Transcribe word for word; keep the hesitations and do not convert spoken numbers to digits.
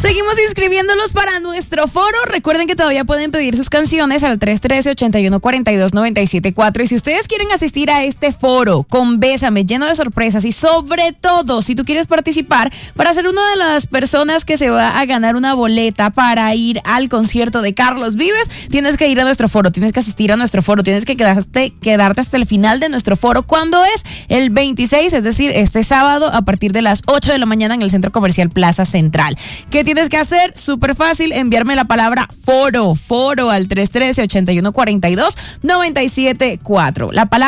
Seguimos inscribiéndolos para nuestro foro. Recuerden que todavía pueden pedir sus canciones al tres uno tres, ocho uno cuatro dos, nueve siete cuatro. Y si ustedes quieren asistir a este foro con Bésame, lleno de sorpresas, y sobre todo, si tú quieres participar para ser una de las personas que se va a ganar una boleta para ir al concierto de Carlos Vives, tienes que ir a nuestro foro, tienes que asistir a nuestro foro, tienes que quedarte, quedarte hasta el final de nuestro foro. ¿Cuándo es? El veintiséis, es decir, este sábado a partir de las ocho de la mañana en el Centro Comercial Plaza Central. ¿Qué tienes que hacer? Súper fácil, enviarme la palabra foro, foro al tres uno tres, ocho uno cuatro dos, nueve siete cuatro. La palabra